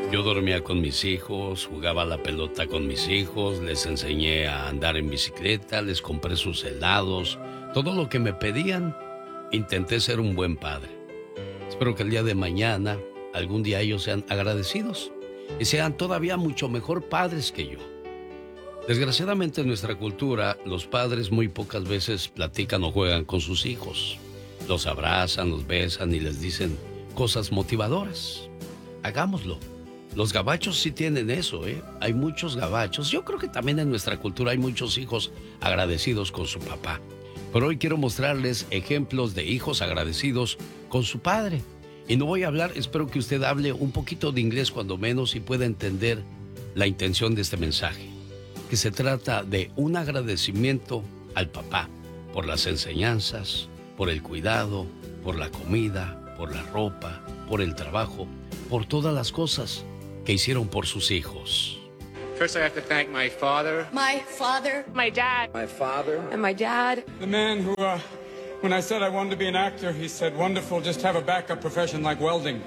Yo dormía con mis hijos, jugaba a la pelota con mis hijos, les enseñé a andar en bicicleta, les compré sus helados, todo lo que me pedían. Intenté ser un buen padre. Espero que el día de mañana, algún día ellos sean agradecidos y sean todavía mucho mejor padres que yo. Desgraciadamente en nuestra cultura, los padres muy pocas veces platican o juegan con sus hijos. Los abrazan, los besan y les dicen cosas motivadoras. Hagámoslo. Los gabachos sí tienen eso, ¿eh? Hay muchos gabachos. Yo creo que también en nuestra cultura hay muchos hijos agradecidos con su papá. Pero hoy quiero mostrarles ejemplos de hijos agradecidos con su padre. Y no voy a hablar, espero que usted hable un poquito de inglés cuando menos y pueda entender la intención de este mensaje. Que se trata de un agradecimiento al papá por las enseñanzas, por el cuidado, por la comida, por la ropa, por el trabajo, por todas las cosas que hicieron por sus hijos. First, I have to thank my father. My father. My dad. My father. And my dad. The man who, when I said I wanted to be an actor, he said, wonderful, just have a backup profession like welding.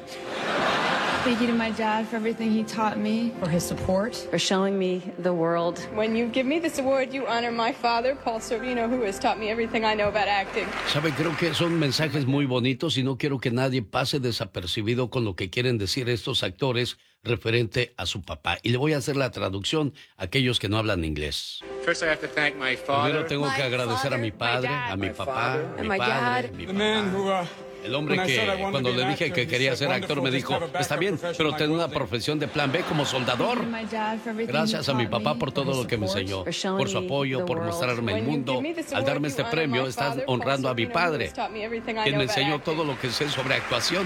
Thank you to my dad for everything he taught me. For his support. For showing me the world. When you give me this award, you honor my father, Paul Sorvino, who has taught me everything I know about acting. Sabe, creo que son mensajes muy bonitos y no quiero que nadie pase desapercibido con lo que quieren decir estos actores referente a su papá. Y le voy a hacer la traducción a aquellos que no hablan inglés. First, I have to thank my father. Primero tengo que agradecer a mi padre, a mi papá, mi padre, mi papá. El hombre que cuando le dije que quería ser actor me dijo, está bien, pero ten una profesión de plan B como soldador. Gracias a mi papá por todo lo que me enseñó, por su apoyo, por mostrarme el mundo. Al darme este premio, estás honrando a mi padre, quien me enseñó todo lo que sé sobre actuación.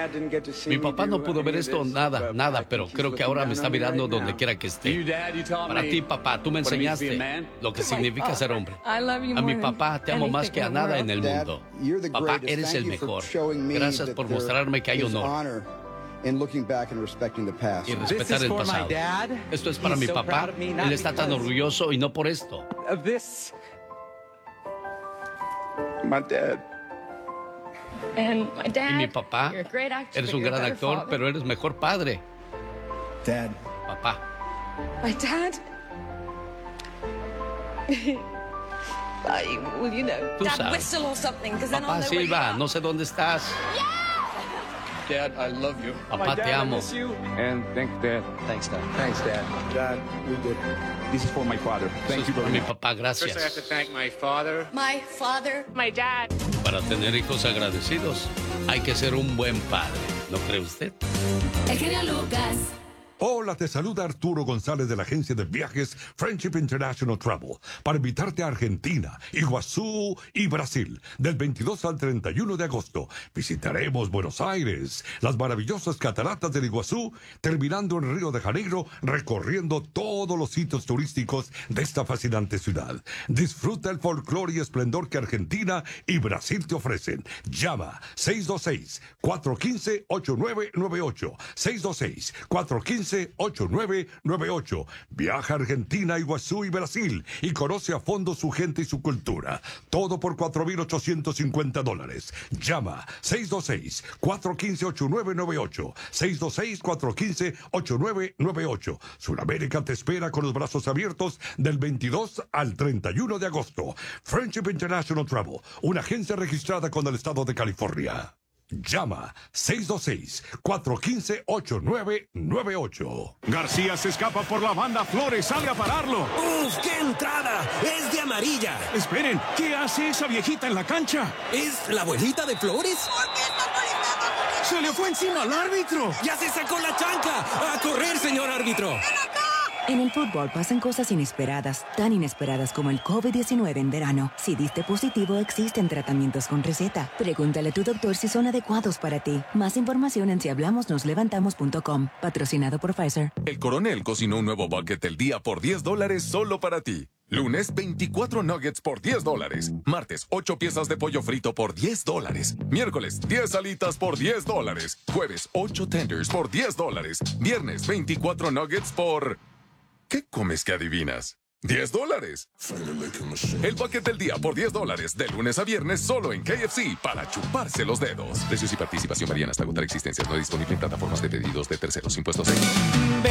Mi papá no pudo ver esto, nada, pero creo que ahora me está mirando donde quiera que esté. Para ti, papá, tú me enseñaste lo que significa ser hombre. A mi papá te amo más que a nada en el mundo. Papá, eres el mejor. Gracias por mostrarme que hay honor y respetar el pasado. Esto es para mi papá. Él está tan orgulloso y no por esto. Y mi papá, eres un gran actor, pero eres mejor padre. Papá. My dad? Well, you know, Tú Dad, sabes. whistle or something, because then I'll Papá know where you Silva, are. no sé dónde estás. Dad, I love you. Papá, te amo. And thanks, Dad. Thanks, Dad. Thanks, Dad. Dad, we did. This is for my father. Thank you Por very mi much. papá, First, I have to gracias. thank my father. My father. My dad. Para tener hijos agradecidos, hay que ser un buen padre. ¿No cree usted? El genio Lucas. Hola, te saluda Arturo González de la agencia de viajes Friendship International Travel para invitarte a Argentina, Iguazú y Brasil del 22 al 31 de agosto. Visitaremos Buenos Aires, las maravillosas cataratas del Iguazú, terminando en Río de Janeiro, recorriendo todos los sitios turísticos de esta fascinante ciudad. Disfruta el folclore y esplendor que Argentina y Brasil te ofrecen. Llama 626-415-8998. 626-415-8998. Viaja a Argentina, Iguazú y Brasil y conoce a fondo su gente y su cultura. Todo por $4,850. Llama 626-415-8998. 626-415-8998. Sudamérica te espera con los brazos abiertos del 22 al 31 de agosto. Friendship International Travel, una agencia registrada con el estado de California. Llama 626-415-8998. García se escapa por la banda, Flores sale a pararlo. ¡Uf, qué entrada! ¡Es de amarilla! Esperen, ¿qué hace esa viejita en la cancha? ¿Es la abuelita de Flores? ¡Se le fue encima al árbitro! ¡Ya se sacó la chancla! ¡A correr, señor árbitro! En el fútbol pasan cosas inesperadas, tan inesperadas como el COVID-19 en verano. Si diste positivo, existen tratamientos con receta. Pregúntale a tu doctor si son adecuados para ti. Más información en sihablamosnoslevantamos.com. Patrocinado por Pfizer. El Coronel cocinó un nuevo bucket del día por $10 solo para ti. Lunes, 24 nuggets por $10. Martes, 8 piezas de pollo frito por $10. Miércoles, 10 alitas por $10. Jueves, 8 tenders por $10. Viernes, 24 nuggets por... ¿Qué comes que adivinas? $10. El bucket del día por $10, de lunes a viernes solo en KFC para chuparse los dedos. Precios y participación varían hasta agotar existencias. No disponible en plataformas de pedidos de terceros. Impuestos.